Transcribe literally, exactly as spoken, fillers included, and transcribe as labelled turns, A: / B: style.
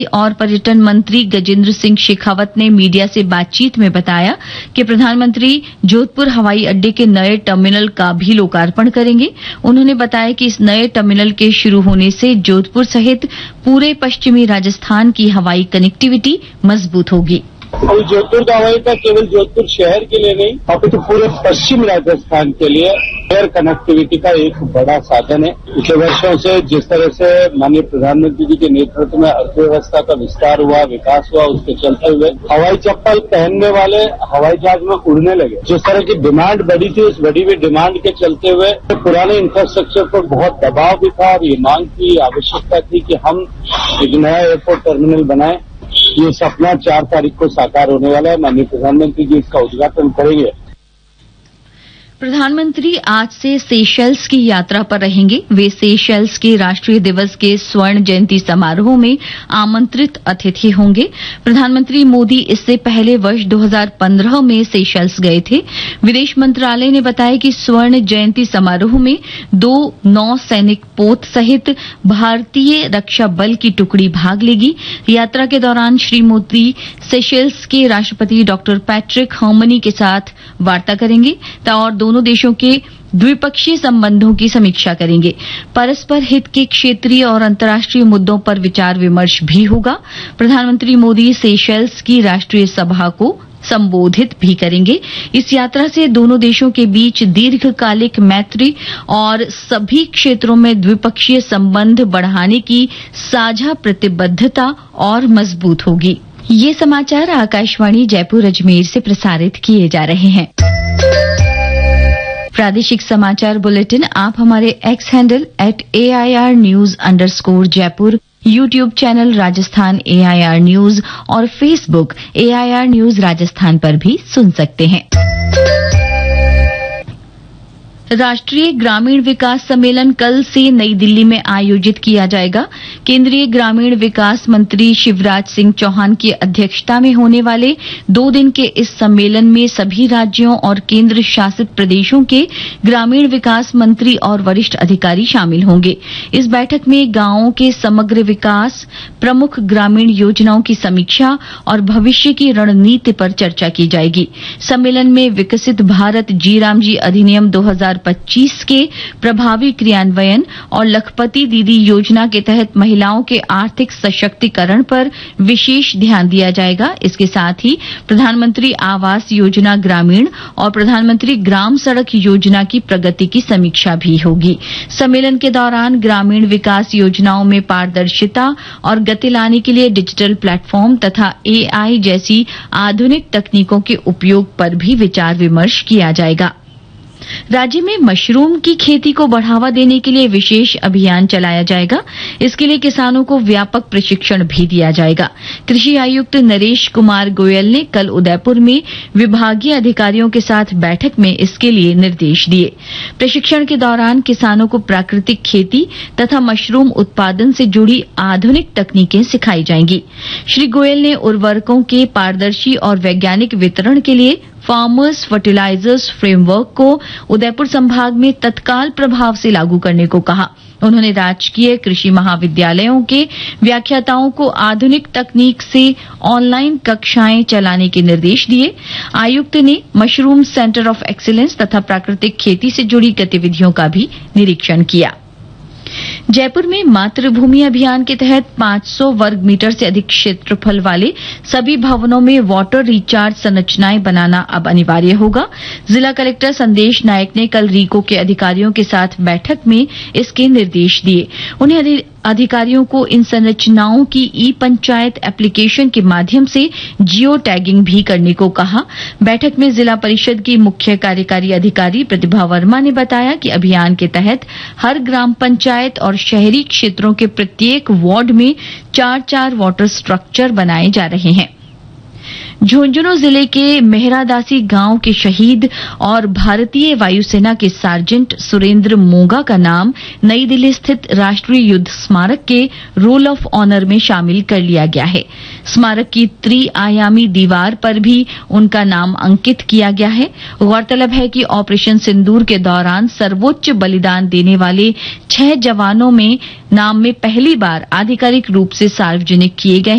A: और पर्यटन मंत्री गजेंद्र सिंह शेखावत ने मीडिया से बातचीत में बताया कि प्रधानमंत्री जोधपुर हवाई अड्डे के नए टर्मिनल का भी लोकार्पण करेंगे। उन्होंने बताया कि इस नए टर्मिनल के शुरू होने से जोधपुर सहित पूरे पश्चिमी राजस्थान की हवाई कनेक्टिविटी मजबूत होगी।
B: अभी जोधपुर का हवाई अड्डा केवल जोधपुर शहर के लिए नहीं, अपितु तो पूरे पश्चिम राजस्थान के लिए एयर कनेक्टिविटी का एक बड़ा साधन है। पिछले वर्षों से जिस तरह से माननीय प्रधानमंत्री जी के नेतृत्व में अर्थव्यवस्था का विस्तार हुआ, विकास हुआ, उसके चलते हुए हवाई चप्पल पहनने वाले हवाई जहाज में उड़ने लगे। जिस तरह की डिमांड बढ़ी थी, उस बढ़ी हुई डिमांड के चलते हुए तो पुराने इंफ्रास्ट्रक्चर पर बहुत दबाव भी था और ये मांग की आवश्यकता थी कि हम एक नया एयरपोर्ट टर्मिनल बनाएं। ये सपना चार तारीख को साकार होने वाला है। माननीय प्रधानमंत्री जी इसका उद्घाटन करेंगे।
A: प्रधानमंत्री आज से सेशेल्स की यात्रा पर रहेंगे। वे सेशेल्स के राष्ट्रीय दिवस के स्वर्ण जयंती समारोह में आमंत्रित अतिथि होंगे। प्रधानमंत्री मोदी इससे पहले वर्ष दो हज़ार पंद्रह में सेशेल्स गए थे। विदेश मंत्रालय ने बताया कि स्वर्ण जयंती समारोह में दो नौ सैनिक पोत सहित भारतीय रक्षा बल की टुकड़ी भाग लेगी। यात्रा के दौरान श्री मोदी सेशेल्स के राष्ट्रपति डॉक्टर पैट्रिक हर्मनी के साथ वार्ता करेंगे और दोनों देशों के द्विपक्षीय संबंधों की समीक्षा करेंगे। परस्पर हित के क्षेत्रीय और अंतर्राष्ट्रीय मुद्दों पर विचार विमर्श भी होगा। प्रधानमंत्री मोदी सेशेल्स की राष्ट्रीय सभा को संबोधित भी करेंगे। इस यात्रा से दोनों देशों के बीच दीर्घकालिक मैत्री और सभी क्षेत्रों में द्विपक्षीय संबंध बढ़ाने की साझा प्रतिबद्धता और मजबूत होगी। ये समाचार आकाशवाणी जयपुर अजमेर से प्रसारित किए जा रहे हैं। प्रादेशिक समाचार बुलेटिन आप हमारे x handle at A I R news underscore Jaipur, YouTube channel Rajasthan A I R news और Facebook A I R news Rajasthan पर भी सुन सकते हैं। राष्ट्रीय ग्रामीण विकास सम्मेलन कल से नई दिल्ली में आयोजित किया जाएगा। केंद्रीय ग्रामीण विकास मंत्री शिवराज सिंह चौहान की अध्यक्षता में होने वाले दो दिन के इस सम्मेलन में सभी राज्यों और केंद्र शासित प्रदेशों के ग्रामीण विकास मंत्री और वरिष्ठ अधिकारी शामिल होंगे। इस बैठक में गांवों के समग्र विकास, प्रमुख ग्रामीण योजनाओं की समीक्षा और भविष्य की रणनीति पर चर्चा की जाएगी। सम्मेलन में विकसित भारत जी राम जी अधिनियम दो हज़ार पच्चीस के प्रभावी क्रियान्वयन और लखपति दीदी योजना के तहत महिलाओं के आर्थिक सशक्तिकरण पर विशेष ध्यान दिया जाएगा। इसके साथ ही प्रधानमंत्री आवास योजना ग्रामीण और प्रधानमंत्री ग्राम सड़क योजना की प्रगति की समीक्षा भी होगी। सम्मेलन के दौरान ग्रामीण विकास योजनाओं में पारदर्शिता और गति लाने के लिए डिजिटल प्लेटफॉर्म तथा ए आई जैसी आधुनिक तकनीकों के उपयोग पर भी विचार विमर्श किया जाएगा। राज्य में मशरूम की खेती को बढ़ावा देने के लिए विशेष अभियान चलाया जाएगा। इसके लिए किसानों को व्यापक प्रशिक्षण भी दिया जाएगा। कृषि आयुक्त नरेश कुमार गोयल ने कल उदयपुर में विभागीय अधिकारियों के साथ बैठक में इसके लिए निर्देश दिए। प्रशिक्षण के दौरान किसानों को प्राकृतिक खेती तथा मशरूम उत्पादन से जुड़ी आधुनिक तकनीकें सिखाई जाएंगी। श्री गोयल ने उर्वरकों के पारदर्शी और वैज्ञानिक वितरण के लिए फार्मर्स फर्टिलाइजर्स फ्रेमवर्क को उदयपुर संभाग में तत्काल प्रभाव से लागू करने को कहा। उन्होंने राजकीय कृषि महाविद्यालयों के व्याख्याताओं को आधुनिक तकनीक से ऑनलाइन कक्षाएं चलाने के निर्देश दिए। आयुक्त ने मशरूम सेंटर ऑफ एक्सीलेंस तथा प्राकृतिक खेती से जुड़ी गतिविधियों का भी निरीक्षण किया। जयपुर में मातृभूमि अभियान के तहत पांच सौ वर्ग मीटर से अधिक क्षेत्रफल वाले सभी भवनों में वाटर रिचार्ज संरचनाएं बनाना अब अनिवार्य होगा। जिला कलेक्टर संदेश नायक ने कल रीको के अधिकारियों के साथ बैठक में इसके निर्देश दिए। उन्हें अधिकारियों को इन संरचनाओं की ई पंचायत एप्लीकेशन के माध्यम से जियो टैगिंग भी करने को कहा। बैठक में जिला परिषद की मुख्य कार्यकारी अधिकारी प्रतिभा वर्मा ने बताया कि अभियान के तहत हर ग्राम पंचायत और शहरी क्षेत्रों के प्रत्येक वार्ड में चार चार वाटर स्ट्रक्चर बनाए जा रहे हैं। झुंझुनू जिले के मेहरादासी गांव के शहीद और भारतीय वायुसेना के सार्जेंट सुरेंद्र मोगा का नाम नई दिल्ली स्थित राष्ट्रीय युद्ध स्मारक के रोल ऑफ ऑनर में शामिल कर लिया गया है। स्मारक की त्रिआयामी दीवार पर भी उनका नाम अंकित किया गया है। गौरतलब है कि ऑपरेशन सिंदूर के दौरान सर्वोच्च बलिदान देने वाले छह जवानों में नाम में पहली बार आधिकारिक रूप से सार्वजनिक किए गए